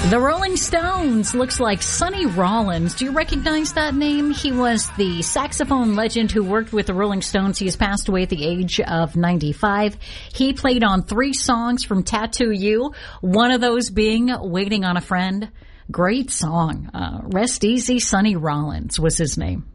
The Rolling Stones looks like Sonny Rollins. Do you recognize that name? He was the saxophone legend who worked with the Rolling Stones. He has passed away at the age of 95. He played on 3 songs from Tattoo You, one of those being Waiting on a Friend. Great song. Rest easy, Sonny Rollins was his name.